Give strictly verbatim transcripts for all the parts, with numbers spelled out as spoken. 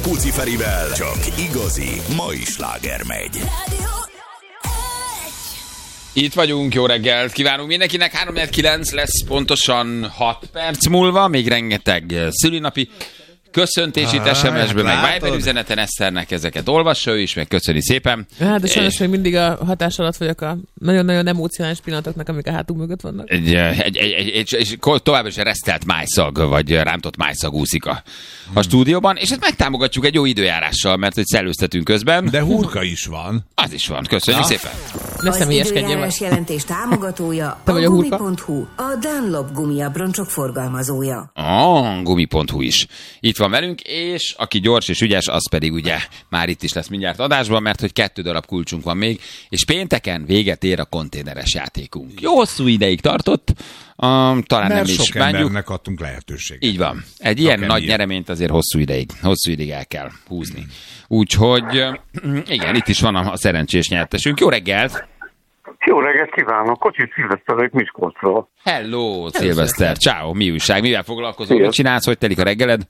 Pulci Ferivel csak igazi mai sláger megy. Itt vagyunk, jó reggelt kívánunk mindenkinek, három kilenc lesz pontosan hat perc múlva, még rengeteg szülinapi köszöntés itt es em es-ből, meg Viber üzeneten Eszternek, ezeket olvassa ő is, meg köszöni szépen. Hát, de sajnos még mindig a hatás alatt vagyok a nagyon-nagyon emocionális pillanatoknak, amik a hátunk mögött vannak. Egy, egy, egy, egy, egy, egy továbbra is resztelt májszag, vagy rántott májszag úszik a, a stúdióban, és ezt megtámogatjuk egy jó időjárással, mert hogy szellőztetünk közben. De hurka is van. Az is van, köszönjük Na? szépen. Az időjárás jelentés támogatója a gumi pont hu, a Dunlop gumiabroncsok forgalmazója. A gumi pont hu is itt van velünk, és aki gyors és ügyes, az pedig ugye már itt is lesz mindjárt adásban, mert hogy kettő darab kulcsunk van még, és pénteken véget ér a konténeres játékunk. Jó hosszú ideig tartott, um, talán mert nem is sok bánjuk. embernek adtunk lehetőséget. Így van. Egy ilyen Akár nagy ilyen. nyereményt azért hosszú ideig, hosszú ideig el kell húzni. Úgyhogy igen, itt is van a szerencsés nyertesünk. Jó reggelt! Jó reggelt kívánok! Kocsis Szilveszter vagyok Miskolcról. Hello, Szilveszter! Ciao, mi újság? Mivel foglalkozol? Mit csinálsz? Hogy telik a reggeled?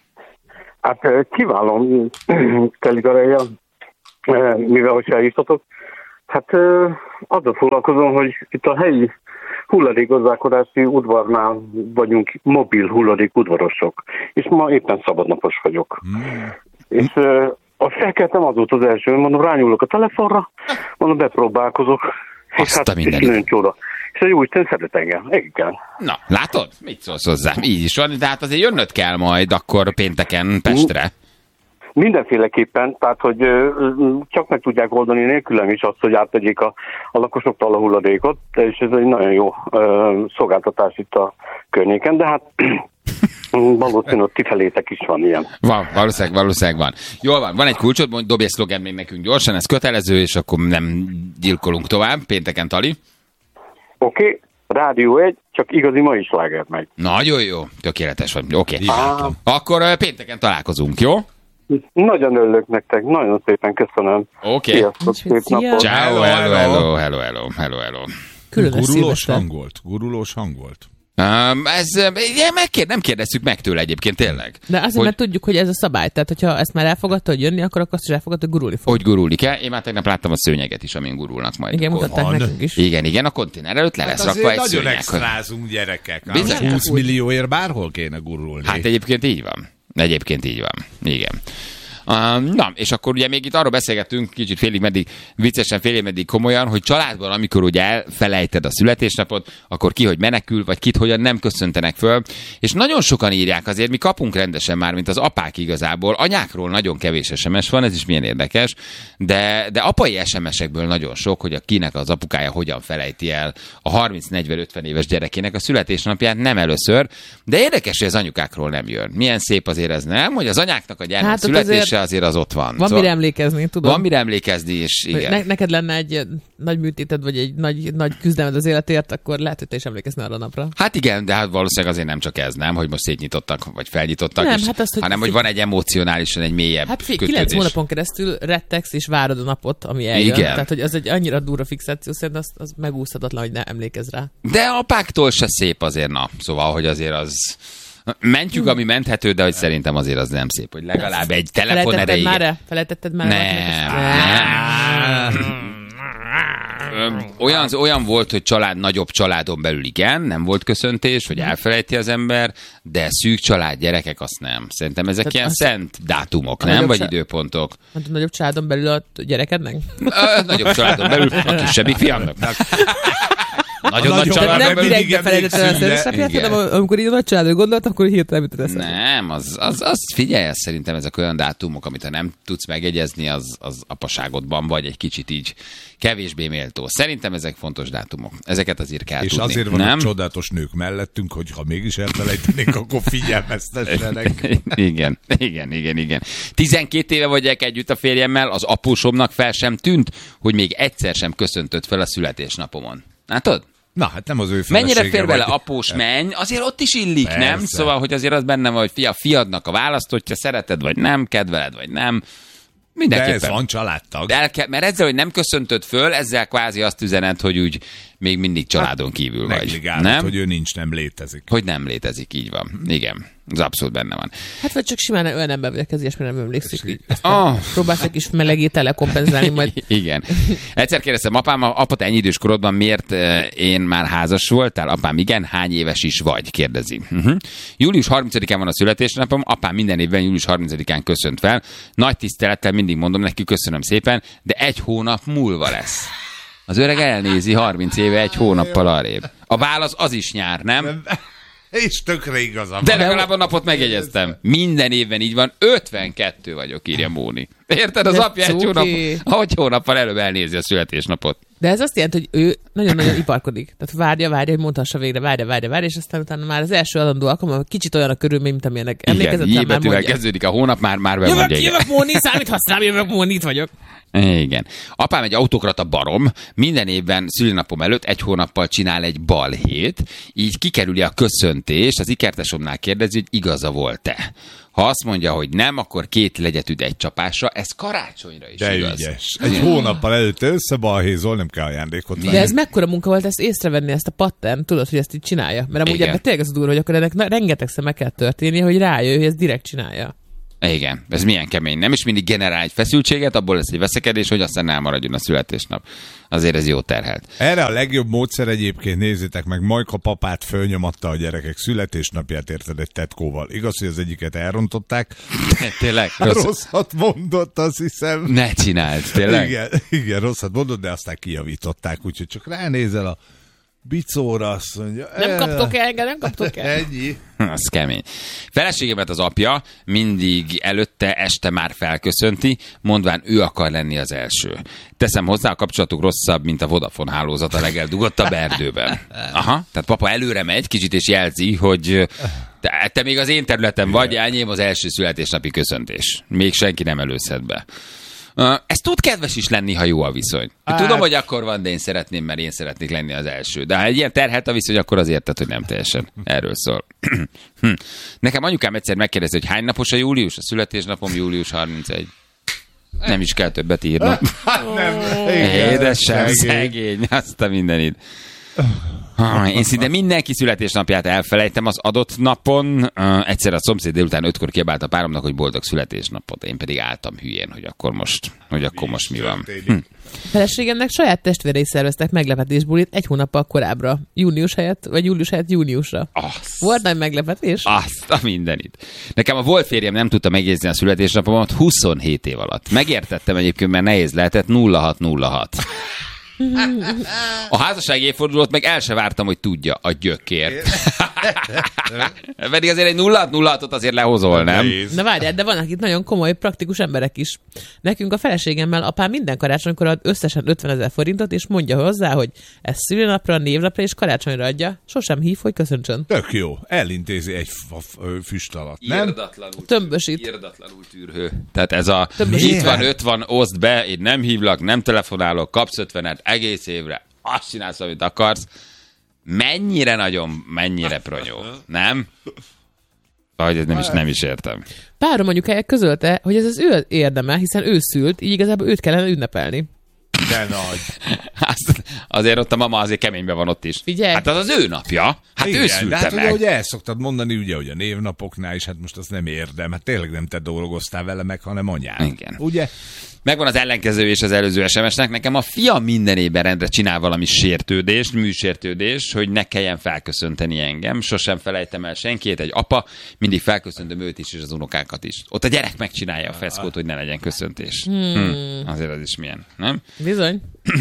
Hát kiválom telik a reggel, mivel hogy elhívtatok. Hát azzal foglalkozom, hogy itt a helyi hulladékgazdálkodási udvarnál vagyunk mobil hulladék udvarosok. És ma éppen szabadnapos vagyok. Mm. És azt felkeltem, az volt az első, mondom, rányúlok a telefonra, mondom, bepróbálkozok. És Azt hát a mindenit. nagyon csoda. És a jóisten szeret engem. Igen. Na, látod? Mit szólsz hozzá? Így is van, de hát azért jönnöd kell majd akkor pénteken Pestre. Mindenféleképpen, tehát, hogy ö, csak meg tudják oldani nélkülem is azt, hogy áttegyék a, a lakosoktól a hulladékot, és ez egy nagyon jó ö, szolgáltatás itt a környéken, de hát valószínűleg ott kifelétek is van ilyen. Van, valószínűleg, valószínűleg van. Jól van, van egy kulcsod, mondj, dobj egy szlogen még nekünk gyorsan, ez kötelező, és akkor nem gyilkolunk tovább, pénteken Tali. Oké, okay. Rádió egy, csak igazi mai sláger megy. Nagyon jó, tökéletes vagy, oké. Okay. Ah. Akkor uh, pénteken találkozunk, jó? Nagyon örülök nektek, nagyon szépen köszönöm. Oké. Sziasztok, szép napot. Ciao, hello, hello, hello, hello, hello, hello. Különös Gurulós Szilveszter. hang volt. Gurulós hang volt. Um, ez, ja, megkér, nem kérdezzük meg tőle egyébként tényleg. De azért, hogy, mert tudjuk, hogy ez a szabály. Tehát, hogyha ezt már elfogadta, hogy jönni, akkor azt is elfogadta, hogy gurulni fog. hogy gurulni kell. Én már tegnap láttam a szőnyeget is, amin gurulnak majd. Igen, akkor. mutatták Van. nekünk is. Igen, igen, a konténer előtt le lesz Hát rakva azért egy nagyon szőnyeg. extrázunk, gyerekek. Bizony. húsz millióért bárhol kéne gurulni. Hát egyébként így van. Egyébként így van. Igen. Uh, na, és akkor ugye még itt arról beszélgettünk, kicsit félig meddig viccesen, félig meddig komolyan, hogy családban, amikor ugye elfelejted a születésnapot, akkor ki hogy menekül, vagy kit hogyan nem köszöntenek föl. És nagyon sokan írják azért, mi kapunk rendesen már, mint az apák igazából. Anyákról nagyon kevés es em es van, ez is milyen érdekes, de, de apai es em es-ekből nagyon sok, hogy a kinek az apukája hogyan felejti el a harminc negyven ötven éves gyerekének a születésnapját, nem először, de érdekes, hogy az anyukákról nem jön. Milyen szép azért ez, nem? Hogy az anyáknak a gyermek Hát ott születése azért azért az ott van. Van Szóval mire emlékezni, tudom. van mire emlékezni, és igen. Ne, neked lenne egy nagy műtéted, vagy egy nagy, nagy küzdelmed az életért, akkor lehet, hogy te is emlékezni arra a napra. Hát igen, de hát valószínűleg azért nem csak ez, nem, hogy most szétnyitottak, vagy felnyitottak, Nem, és, hát azt, hogy hanem hogy van egy emocionálisan egy mélyebb Hát fi, kötődés. kilenc hónapon keresztül rettegsz és várod a napot, ami eljön. Igen. Tehát, hogy az egy annyira durva fixáció, szerintem az, az megúszhatatlan, hogy ne emlékezz rá. De apáktól se szép azért, na. Szóval, hogy azért az... Mentjük, ami menthető, de hogy szerintem azért az nem szép, hogy legalább egy telefon Felejtetted erejéig... már-e? Felejtetted már? Nem, nem. Olyan, olyan volt, hogy család, nagyobb családon belül igen, nem volt köszöntés, vagy elfelejti az ember, de szűk család, gyerekek, azt nem. Szerintem ezek Tehát ilyen az- szent dátumok, nem? nagyobb Vagy csa- időpontok. Hát a nagyobb családon belül a gyerekednek? Ö, nagyobb családon belül a kisebbik fiamnak. Nagyon nagy nagyobb- családon Nem belül belül. direktbe mindig felejtetted el a emlékszünk, de- születésnapját, Igen. hanem amikor így a nagy családra gondolt, akkor hirtelen jutott eszembe. Nem, az, az, az figyelj, ez szerintem ezek olyan dátumok, amit ha nem tudsz megegyezni, az, az apaságodban vagy egy kicsit így kevésbé méltó. Szerintem ezek fontos dátumok. Ezeket azért kell És tudni. azért nem? vannak csodálatos nők mellettünk, hogy ha mégis elfelejtenék, akkor figyelmeztessenek. Igen, igen, igen, igen. tizenkét éve vagyok együtt a férjemmel, az apósomnak fel sem tűnt, hogy még egyszer sem köszöntött fel a születésnapomon. Látod? Na, hát nem az ő felesége. Mennyire fér bele vagy. após menny, azért ott is illik, Persze. nem? Szóval, hogy azért az benne van, hogy fia, fiadnak a választottja, szereted vagy nem, kedveled vagy nem. De Mindenképpen. ez van családtag. De el kell, mert ezzel, hogy nem köszöntöd föl, ezzel kvázi azt üzenet, hogy úgy még mindig családon kívül vagy. Negligálod, Nem? hogy ő nincs, nem létezik. Hogy nem létezik, így van. Igen. Ez abszolút benne van. Hát vagy csak simán olyan ember vagyok, ez ilyesmi nem emlékszik. Oh. Próbálsz egy kis melegétele kompenzálni majd. Igen. Egyszer kérdeztem apám, apa, te ennyi idős korodban miért én már házas voltál? Apám, igen, hány éves is vagy? Kérdezi. Uh-huh. július harmincadikán van a születésnapom, apám minden évben július harmincadikán köszönt fel. Nagy tisztelettel mindig mondom neki, köszönöm szépen, de egy hónap múlva lesz. Az öreg elnézi harminc éve egy hónappal arrébb. A válasz az is nyár, nem? És tökre igazam. De legalább a napot megjegyeztem. Minden évben így van. ötvenkettő vagyok, írja Móni. Érted? Az de apja egy hónap, ahogy hónappal előbb elnézi a születésnapot. De ez azt jelenti, hogy ő nagyon-nagyon iparkodik. Tehát várja, várja, hogy mondhassa végre, várja, várja, várja, és aztán utána már az első adandó alkalommal kicsit olyan a körülmény, mint amilyenek emlékezettem már mondja. Igen, kezdődik a hónap, már, már bemondja. Jövök, jövök Móni, számíthatsz rám, jövök Móni, itt vagyok. Igen. Apám egy autokrata barom, minden évben szülinapom előtt egy hónappal csinál egy balhét, így kikerüli a köszöntést, az ikertesomnál kérdezi, hogy igaza volt-e. Ha azt mondja, hogy nem, akkor két legyet üt egy csapásra, ez karácsonyra is de igaz. Ügyes. Egy hónappal előtte összebalhézol, nem kell ajándékot venni. De ez mekkora munka volt ezt észrevenni, ezt a pattern, tudod, hogy ezt így csinálja? Mert amúgy ebben tényleg az a durva, hogy akkor ennek rengetegszer meg kell történnie, hogy rájöjj, hogy ezt direkt csinálja. Igen, ez milyen kemény. Nem is mindig generál egy feszültséget, abból lesz egy veszekedés, hogy aztán elmaradjon a születésnap. Azért ez jó terhelt. Erre a legjobb módszer egyébként, nézzétek meg, Majka papát fölnyomatta a gyerekek születésnapját, érted, egy tetkóval. Igaz, hogy az egyiket elrontották. Tényleg? Rossz. Rosszat mondott, azt hiszem. Ne csináld, tényleg? Igen, igen, rosszat mondott, de aztán kijavították, úgyhogy csak ránézel a bicóra, azt mondja. Nem kaptok el, engem nem kaptok el. Ennyi. Az kemény. Feleségemet az apja mindig előtte este már felköszönti, mondván ő akar lenni az első. Teszem hozzá, a kapcsolatuk rosszabb, mint a Vodafone hálózat a legeldugottabb erdőben. Aha, tehát papa előre megy kicsit és jelzi, hogy te, te még az én területem vagy, enyém az első születésnapi köszöntés. Még senki nem előzhet be. Uh, ez tud kedves is lenni, ha jó a viszony. Hát... Tudom, hogy akkor van, de én szeretném, mert én szeretnék lenni az első. De ha egy ilyen terhelt a viszony, akkor az érted, hogy nem teljesen erről szól. Nekem anyukám egyszer megkérdezi, hogy hány napos a július? A születésnapom július harmincegy. Nem is kell többet írnom. Édesem, szegény, azt a mindenit. Én szinte mindenki születésnapját elfelejtem az adott napon. Uh, egyszer a szomszéd délután ötkor kiabált a páromnak, hogy boldog születésnapot. Én pedig álltam hülyén, hogy akkor most, hogy akkor most mi van. Hm. Feleségemnek saját testvérei szerveztek meglepetésbulit egy hónappal korábbra. Június helyett, vagy július helyett júniusra. Azt, volt nagy meglepetés? Azt a mindenit. Nekem a volt férjem nem tudta megjegyezni a születésnapomat huszonhét év alatt. Megértettem egyébként, mert nehéz lehetett nulla hat nulla hat. A házassági évfordulót meg el se vártam, hogy tudja a gyökért. Pedig azért egy nulla hat nulla hatot azért lehozol, nem? Na várjál, de vannak itt nagyon komoly, praktikus emberek is. Nekünk a feleségemmel apám minden karácsonykor ad összesen ötvenezer forintot, és mondja hozzá, hogy ez szülinapra, névnapra és karácsonyra adja. Sosem hív, hogy köszöntsön. Tök jó. Elintézi egy füst alatt, nem? Irdatlanul, tömbösít. Irdatlanul tűrhő. Tehát ez a Tömbösít. itt van, öt van, oszd be, én nem hívlak, nem telefonálok, kapsz ötvenet egész évre, azt csinálsz, amit akarsz. Mennyire nagyon, mennyire pronyó, nem? Ahogy ez nem is, nem is értem. Párom anyukája közölte, hogy ez az ő érdeme, hiszen ő szült, így igazából őt kellene ünnepelni. De nagy. Azt, azért ott a mama azért keményben van ott is. Figyelj. Hát az az ő napja. Hát igen, ő szülte de hát meg. ugye, hogy el szoktad mondani, ugye, hogy a névnapoknál is, hát most az nem érdem. Hát tényleg nem te dolgoztál vele meg, hanem anyád. Igen. Ugye? Megvan az ellenkező és az előző es em es-nek. Nekem a fiam minden évben rendre csinál valami sértődést, műsértődést, hogy ne kelljen felköszönteni engem. Sosem felejtem el senkit, egy apa, mindig felköszöntöm őt is és az unokákat is. Ott a gyerek megcsinálja a feszkót, hogy ne legyen köszöntés. Hmm. Hm. Azért az is milyen, nem? Bizony.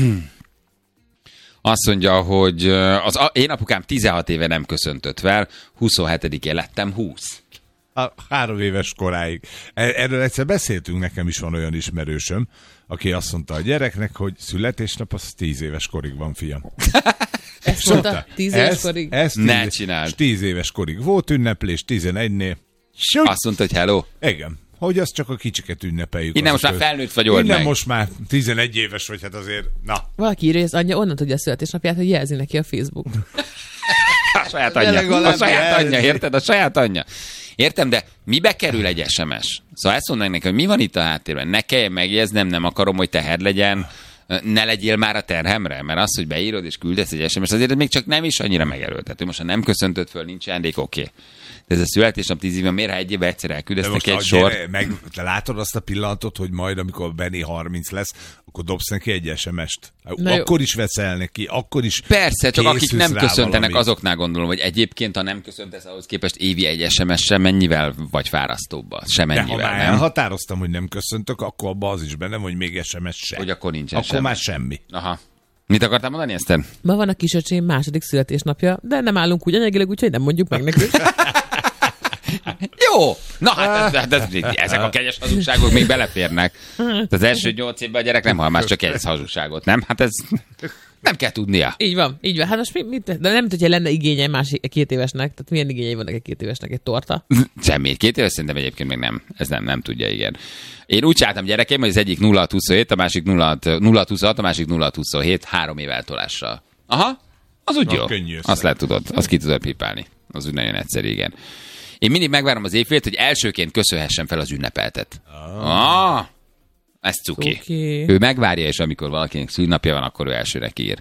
Azt mondja, hogy az a, én apukám tizenhat éve nem köszöntött fel, huszonhetedikén lettem húsz. A három éves koráig. Erről egyszer beszéltünk, nekem is van olyan ismerősöm, aki azt mondta a gyereknek, hogy születésnap az tíz éves korig van, fiam. Ezt mondta, tíz éves korig? Ez tíz, ne csináld. tíz éves korig volt ünneplés, tizenegynél. Azt mondta, hogy hello. Igen. Hogy azt csak a kicsiket ünnepeljük. Innen most már felnőtt vagy, old Innen meg. most már tizenegy éves vagy, hát azért, na. Valaki írja, hogy az anyja onnan tudja a születésnapját, hogy jelzi neki a Facebook. A saját anyja. A saját anyja, érted? A saját anyja. Értem, de mibe kerül egy es em es? Szóval ezt mondanak nekem, hogy mi van itt a háttérben? Ne kelljen megjegyeznem, nem akarom, hogy teher legyen. Ne legyél már a terhemre, mert az, hogy beírod és küldesz egy es em es, azért még csak nem is annyira megerőltető. Most ha nem köszöntöd föl, nincs ajándék, oké. Okay. De ez a születésnap tíz évben, miért ha egy évben egyszer elküldesz neki egy sort? Meg, te látod azt a pillanatot, hogy majd, amikor Benni harminc lesz, akkor dobsz neki egy es em est. Akkor is veszel neki, akkor is persze, csak akik nem köszöntenek, valami. Azoknál gondolom, hogy egyébként, ha nem köszöntesz, ahhoz képest évi egy es em es sem mennyivel vagy fárasztóbb, sem mennyivel, de ha már nem? elhatároztam, hogy nem köszöntök, akkor abban az is benne, hogy még es em es sem. Hogy akkor nincsen Akkor semmi. már semmi. Aha. Mit akartál mondani, Eszter? Ma van a kisöcsém második születésnapja, de nem állunk úgy anyagileg, úgyhogy nem mondjuk meg neki. Jó! Na hát ez, ez, ez, ezek a kegyes hazugságok még beleférnek. Az első nyolc évben a gyerek nem hall már csak egy hazugságot, nem? Hát ez nem kell tudnia. Így van, így van. Hát most mit, mit de nem tudja, lenne igénye másik két évesnek. Tehát milyen igényei vannak egy két évesnek? Egy torta? Semmi. Két éves szerintem egyébként még nem. Ez nem, nem tudja, igen. Én úgy csináltam gyerekeim, hogy az egyik nulla hat huszonhét, a másik nulla hat huszonhat, a másik nulla hat huszonhét, három év eltolással. Aha, az úgy Na, jó. könnyű össze. Azt lehet tudod, azt ki tudod pipálni. Az úgy nagyon egyszerű, igen. Én mindig megvárom az évfélt, hogy elsőként köszönhessen fel az ünnepeltet. Ah, ah ez cuki. cuki. Ő megvárja, és amikor valakinek szülnapja van, akkor ő elsőre kiír.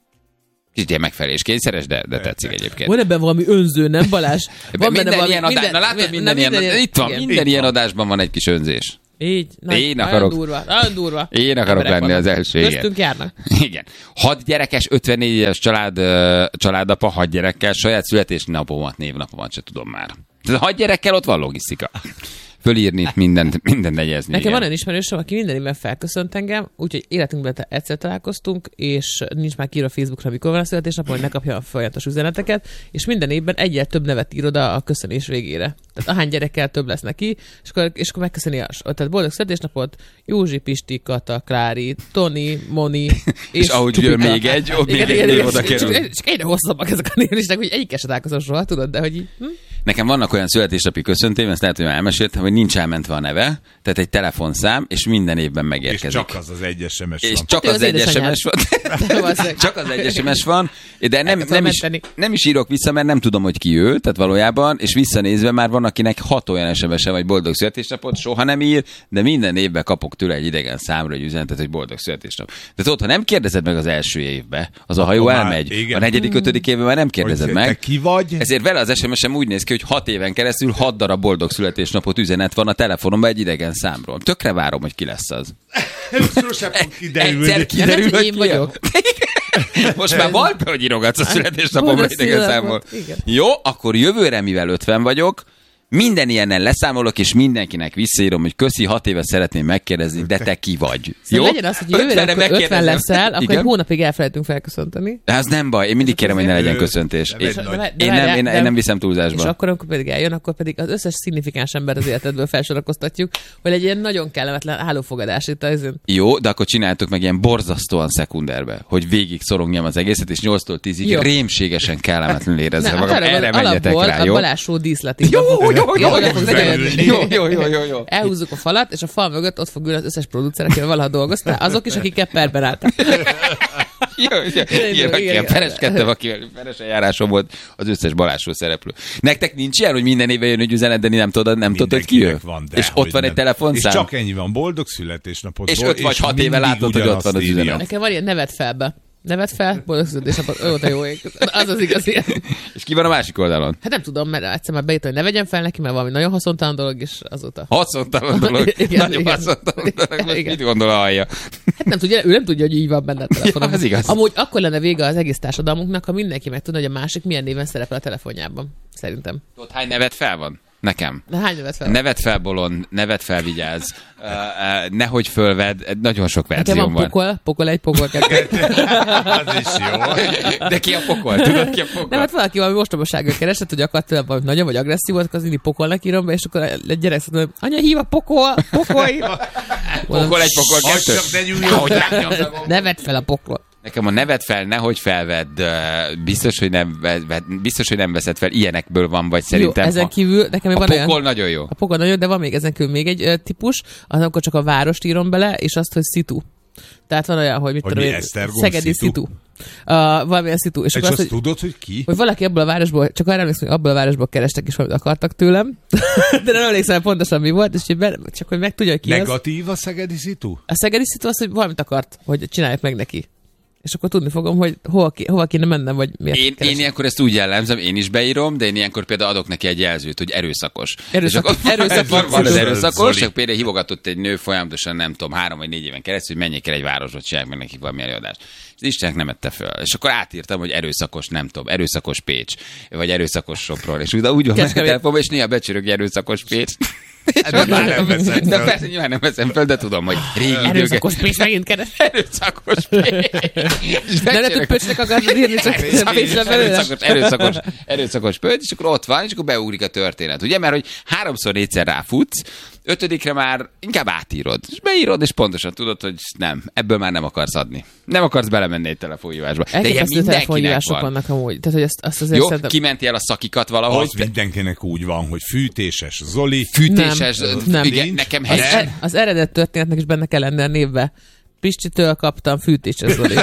Kicsit ilyen megfelelés kényszeres, de, de tetszik egyébként. Van ebben valami önző, nem Balázs? Van minden valami, ilyen adás, na látod, minden, minden, ilyen, itt van, igen. minden Itt ilyen van. adásban van egy kis önzés. Így, na, Én nagyon akarok- durva, nagyon durva. Én akarok Emberek lenni az vannak. első, igen. Köztünk járnak. Igen. Hat gyerekes, ötvennégy éves család, ö, családapa, hat gyerekkel, saját születésnapomat, névnapomat se tudom már. Tehát hat gyerekkel ott van logisztika. Fölírni, mindent, mindent negyezni. Nekem igen. van olyan ismerősöm, aki minden évben felköszönt engem, úgyhogy életünkben te- egyszer találkoztunk, és nincs már kiírva a Facebookra, mikor van a születésnap, hogy ne kapja a folyamatos üzeneteket, és minden évben egyel több nevet ír oda a köszönés végére. Tehát ahány gyerekkel több lesz neki, és akkor, és akkor megköszöni a, tehát boldog születésnapot, Józsi, Pisti, Kata, Klári, Toni, Moni, és, És ahogy jön még egy, ott még igen, egy igen, név igen, oda és- kerül. és- És egyre hosszabbak ezek a névlisták, hogy egyikkel se találkozom soha, tudod, de hogy így, hm? Nekem vannak olyan születésnapi köszöntőim, ezt lehet, hogy már elmeséltem, hogy nincs elmentve a neve, tehát egy telefonszám, és minden évben És megérkezik. csak az az egy es em es És van. csak Hát ő az az egy es em édesanyád. es van. Valószínűleg. Csak az egy es em es van, de nem, tudom nem, is, menteni. nem is írok vissza, mert nem tudom, hogy ki ő, tehát valójában, és visszanézve már van, akinek hat olyan es em es-e vagy boldog születésnapot, soha nem ír, de minden évben kapok tőle egy idegen számra egy üzenetet, hogy boldog születésnap. Tehát ott, ha nem kérdezed meg az első évbe, az a hajó Akkor már, elmegy. igen. A negyedik, ötödik évben már nem kérdezed Hogy meg. te ki vagy? Ezért vele az es em es-em úgy néz ki, hogy hat éven keresztül hat darab boldog születésnapot üzenet van a telefonomban egy idegen számról. Tökre várom, hogy ki lesz az. Sosem fog kiderülni. Egyszer kiderül, Lehet, hogy én ki vagyok. Most már van be, hogy írogatsz a születésnapomra Boldog idegen születésnapot, számol. igen. Jó, akkor jövőre, mivel ötven vagyok, minden ilyennel leszámolok, és mindenkinek visszaírom, hogy köszi, hat éve szeretném megkérdezni, de te ki vagy. Szóval legyen az, hogy jövőre ötvenre akkor ötven megkérdezem. leszel, akkor Igen? egy hónapig elfelejtünk felköszönteni. De az nem baj, én mindig kérem, hogy ne legyen köszöntés. De Én, vedd nagy. De- de én, várjál, nem, én, de- én nem viszem És túlzásba. akkor, amikor pedig eljön, akkor pedig az összes szignifikáns ember az életedből felsorakoztatjuk, hogy egy ilyen nagyon kellemetlen állófogadás itt az ön. Jó, de akkor csináltuk meg ilyen borzasztóan szekunderbe, hogy végig szorongjam az egészet, és nyolctól tízig Jó. rémségesen kellemetlenül érezzem Nem, magam. arra Erre van menjetek alapból rá, a jó? Balázs-show díszletét. Jó, jó, jó, jó, oda jó, fogsz jó, beülni. jó, jó, jó, jó, jó. Elhúzzuk a falat, és a fal mögött ott fog ülni az összes producer, akivel valaha dolgoztál, azok is, akik perben álltak. Jó, jó, Igen, ilyen, aki igen, ilyen igen. pereskedtem, akivel peres eljárásom volt az összes Balázsról szereplő. Nektek nincs ilyen, hogy minden éve jön egy üzenet, de nem tudod, nem tudod, hogy ki ő? Mindenkinek van, de És ott hogy van egy nem. telefonszám? És csak ennyi van, boldog születésnapot. És öt vagy hat éve látod, hogy ott van az üzenet. Nekem van ilyen nevet felbe. Nevet fel, boldog születésnapot, ó, te jó ég. Az az igazi. És ki van a másik oldalon? Hát nem tudom, mert egyszer már beírtam, hogy ne vegyem fel neki, mert valami nagyon haszontalan dolog, és azóta. Haszontalan dolog. Igen, Nagyon igen. haszontalan dolog. Most Igen. mit gondol a hallja? Hát nem tudja, ő nem tudja, hogy így van benne a telefonom. Ja, ez igaz. Amúgy akkor lenne vége az egész társadalmunknak, ha mindenki megtudna, hogy a másik milyen néven szerepel a telefonjában. Szerintem. Ott hány nevet fel van? Nekem. Na hány nevet fel? Nevet fel, bolond, nevet fel, vigyázz. Uh, uh, nehogy fölvedd, nagyon sok Nekem verzióm van van. pokol, pokol egy, pokol kettő. Az is jó. De ki a pokol? Tudod, ki a pokol? Nem, hát valaki valami ostobasággal keresett, hogy akart tőle valami nagyon vagy agresszív volt, akkor az mindig pokolnak írom be, és akkor egy gyerek szóval, hogy anya, hív a pokol, pokol hív. Pokol egy, pokol Az kettő? csak ne nyúljon. Ahogy rányomtam. Ne vedd fel a pokol. Nekem a nevet fel, nehogy felvedd, uh, biztos, hogy nem, ve- biztos, hogy nem veszed fel, ilyenekből van, vagy szerintem. Jó, ezen ha- kívül nekem még a van pokol olyan... nagyon jó. A pokol nagyon, de van még ezen kívül még egy ö, típus, az amikor csak a várost írom bele, és azt, hogy szitu. Tehát van olyan, hogy mit Hogy tudom mi, én, Esztergom Szegedi szitu? szitu. Uh, valamilyen szitu. És, és azt, azt hogy, tudod, hogy ki? Hogy valaki ebből a városból, csak arra emlékszem, hogy abból a városból kerestek, és valamit akartak tőlem. De nem emlékszem pontosan mi volt, és be, csak hogy meg tudja, hogy ki Negatív az. a szegedi szitu? A szegedi szitu az, hogy valamit akart, hogy csinálják meg neki. És akkor tudni fogom, hogy hova, hova kéne mennem, vagy miért Én, én ilyenkor ezt úgy jellemzem, én is beírom, de én ilyenkor például adok neki egy jelzőt, hogy erőszakos. Erőszak, akkor, erőszak, van, van az erőszakos, Zoli. csak például hívogatott egy nő folyamatosan, nem tudom, három vagy négy éven keresztül, hogy menjék el egy városba, csinálják meg nekik valami előadást. És Istenek nem ette föl. És akkor átírtam, hogy erőszakos, nem tudom, erőszakos Pécs, vagy erőszakos Sopron. És úgy, úgy van meg a telefonban, és néha becsörög erőszakos Pécs. De már nem veszem De föl. persze, nyilván nem veszem föl, de tudom, hogy régi erőszakos Pécs megint keres. Erőszakos Pécs. De lehet, hogy Pöcsnek akartad írni, csak Pécsre belőle. Erőszakos, erőszakos, erőszakos Pöcs, és akkor ott van, és akkor beugrik a történet. Ugye, mert hogy háromszor, négyszer ráfutsz, ötödikre már inkább átírod. És beírod, és pontosan tudod, hogy nem, ebből már nem akarsz adni. Nem akarsz belemenni egy telefonhívásba. De ilyen mindenkinek telefonhívások van. vannak amúgy. Tehát, hogy azt, azt azért Jó, szerintem... kimentél el a szakikat valahogy. Az mindenkinek úgy van, hogy fűtéses Zoli. Fűtéses, Nem, nem. igen, Nincs. nekem Az, hegy. er, az eredet történetnek is benne kell lenni a névbe. Pistitől kaptam fűtéses Zoli.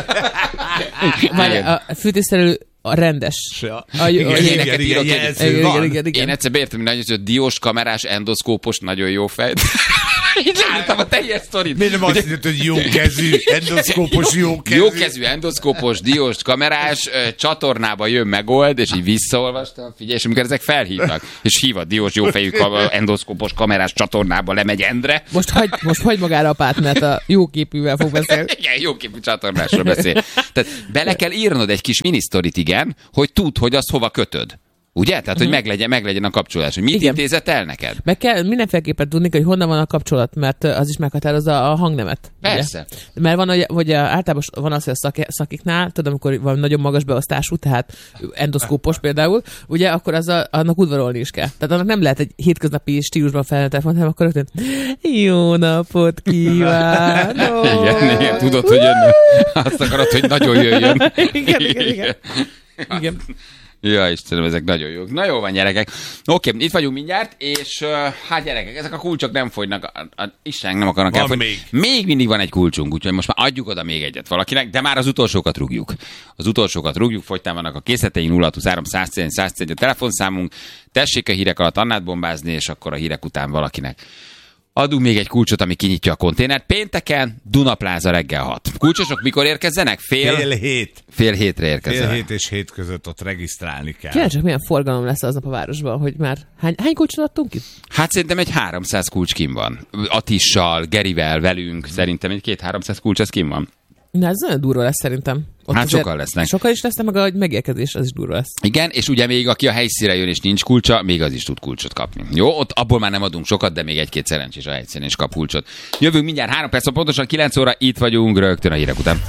Várj, a fűtésszerelő a rendes. Ja. A, jó, Igen, a, igen, ilyeneket igen, írok igen, egy- ez igen, van. igen, igen, igen. Én egyszer beértem, hogy nagyon diós, kamerás, endoszkópos, nagyon jó fej. Így leírtam a teljes sztorit. Miért nem azt mondod, hogy jó kezű, endoszkópos jó kezű? Jókezű endoszkópos, diós, kamerás, ö, csatornába jön megold, és így visszaolvastam, figyelj, és amikor ezek felhívnak, és hív a diós, jófejű, ka- endoszkópos, kamerás csatornába, lemegy Endre. Most hagy, most hagy magára a pátnát, a jóképűvel fog beszélni. Igen, jóképű csatornásról beszél. Tehát bele kell írnod egy kis minisztorit, igen, hogy tudd, hogy azt hova kötöd. Ugye? Tehát, hogy meglegyen, meglegyen a kapcsolás. Hogy mit Igen. intézett el neked? Meg kell mindenféleképpen tudni, hogy honnan van a kapcsolat, mert az is meghatározza a hangnemet. Persze. Ugye? Mert van, hogy, hogy általában van az, hogy a szaki, szakiknál, tudom, amikor van nagyon magas beosztású, tehát endoszkópos például, ugye, akkor az a, annak udvarolni is kell. Tehát annak nem lehet egy hétköznapi stílusban felvenni telefont, hanem akkor rögtön jó napot kívánok! Igen, igen, tudod, hogy jön. Azt akarod, hogy nagyon jöjjön. Igen, igen, igen. Igen. Ja, Istenem, ezek nagyon jók. Na jó van, gyerekek. Oké, itt vagyunk mindjárt, és uh, hát gyerekek, ezek a kulcsok nem fogynak, a, a, Isten nem akarnak Van elfogyni. még. Még mindig van egy kulcsunk, úgyhogy most már adjuk oda még egyet valakinek, de már az utolsókat rúgjuk. Az utolsókat rúgjuk, fogytán vannak a készleteink, nulla huszonhárom száz tizenöt száz tizenöt a telefonszámunk. Tessék a hírek alatt Annát bombázni, és akkor a hírek után valakinek adunk még egy kulcsot, ami kinyitja a konténert. Pénteken Dunapláza reggel hat. Kulcsosok mikor érkezzenek? Fél, Fél hét. fél hétre érkezzenek. Fél hét és hét között ott regisztrálni kell. Kíváncsi, csak milyen forgalom lesz aznap a városban, hogy már hány, hány kulcsot adtunk ki? Hát szerintem egy háromszáz kulcs kim van. Atissal, Gerivel, velünk, szerintem egy két-háromszáz kulcs az kim van. Na, ez nagyon durva lesz szerintem. Ott Hát azért sokan lesznek. Sokan is lesznek, meg a megérkezés az is durva lesz. Igen, és ugye még aki a helyszínre jön és nincs kulcsa, még az is tud kulcsot kapni. Jó, ott abból már nem adunk sokat, de még egy-két szerencsés a helyszínen is kap kulcsot. Jövünk mindjárt három perc, pontosan kilenc óra, itt vagyunk rögtön a hírek után.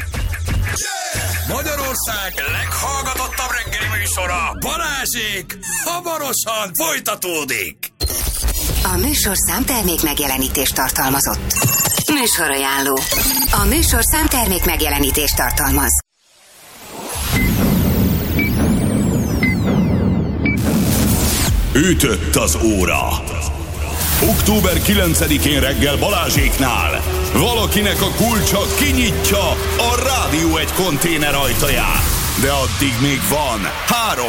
Magyarország leghallgatottabb reggeli műsora, Balázsék, hamarosan folytatódik. A műsor számtermék megjelenítést tartalmazott. Műsorajánló. A műsor számtermék megjelenítést tartalmaz. Ütött az óra. október kilencedikén reggel Balázséknál valakinek a kulcsa kinyitja a Rádió egy konténer ajtaját. De addig még van három